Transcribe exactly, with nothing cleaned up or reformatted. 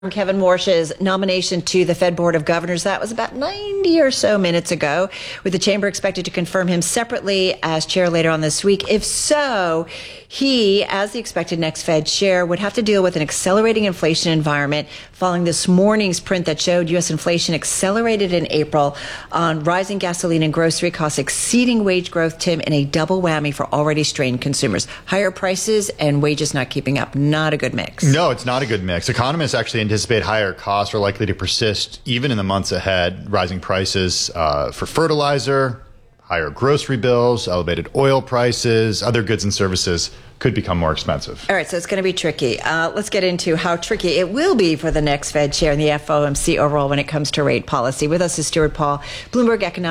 Kevin Warsh's nomination to the Fed Board of Governors. That was about ninety or so minutes ago, with the chamber expected to confirm him separately as chair later on this week. If so, he, as the expected next Fed chair, would have to deal with an accelerating inflation environment following this morning's print that showed U S inflation accelerated in April on rising gasoline and grocery costs exceeding wage growth, Tim, in a double whammy for already strained consumers. Higher prices and wages not keeping up. Not a good mix. No, it's not a good mix. Economists actually anticipate higher costs are likely to persist even in the months ahead. Rising prices uh, for fertilizer, higher grocery bills, elevated oil prices, other goods and services could become more expensive. All right, so it's going to be tricky. Uh, let's get into how tricky it will be for the next Fed chair and the F O M C overall when it comes to rate policy. With us is Stuart Paul, Bloomberg economic